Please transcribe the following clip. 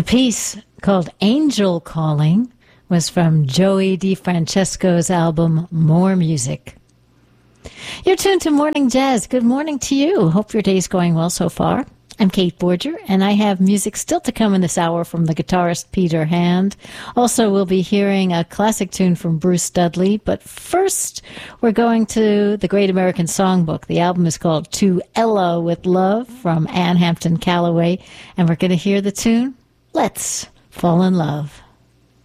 The piece called Angel Calling was from Joey DeFrancesco's album More Music. You're tuned to Morning Jazz. Good morning to you. Hope your day's going well so far. I'm Kate Borger, and I have music still to come in this hour from the guitarist Peter Hand. Also, we'll be hearing a classic tune from Bruce Dudley, but first, we're going to the Great American Songbook. The album is called To Ella with Love from Ann Hampton Callaway, and we're going to hear the tune, Let's Fall in Love.